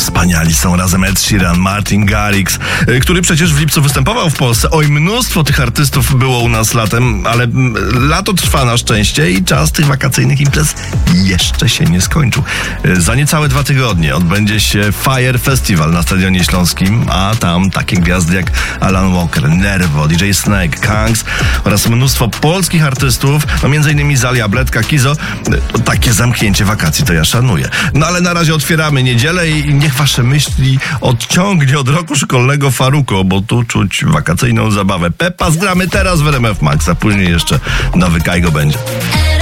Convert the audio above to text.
wspaniali są razem Ed Sheeran, Martin Garrix, który przecież w lipcu występował w Polsce. Oj, mnóstwo tych artystów było u nas latem, ale lato trwa na szczęście i czas tych wakacyjnych imprez jeszcze się nie skończył. Za niecałe 2 tygodnie odbędzie się Fire Festival na Stadionie Śląskim, a tam takie gwiazdy jak Alan Walker, Nervo, DJ Snake, Kangs oraz mnóstwo polskich artystów, no m.in. Zalia, Bledka, Kizo. Takie zamknięcie wakacji to ja szanuję. No ale na razie otwieramy niedzielę i niech wasze myśli odciągnie od roku szkolnego Faruko, bo tu czuć wakacyjną zabawę. Pepa zgramy teraz w RMF Max, a później jeszcze nowy Kajgo będzie.